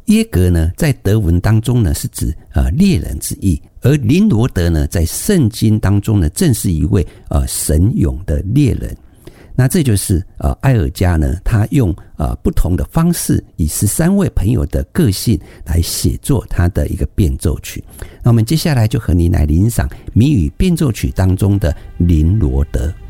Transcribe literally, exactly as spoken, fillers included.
耶格呢，在德文当中呢是指呃猎人之意，而林罗德呢，在圣经当中呢，正是一位呃神勇的猎人。那这就是呃艾尔加呢，他用呃不同的方式，以十三位朋友的个性来写作他的一个变奏曲。那我们接下来就和你来欣赏谜语变奏曲当中的林罗德。